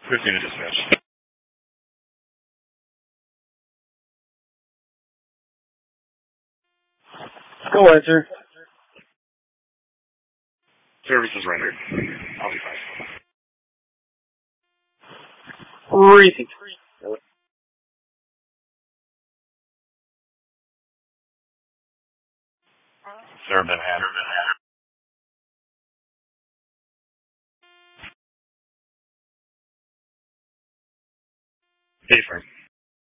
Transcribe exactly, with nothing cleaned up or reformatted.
fifteen to dispatch. Go answer. Service is rendered. I'll be fine. Repeat. Sir, been had. Hey, friend.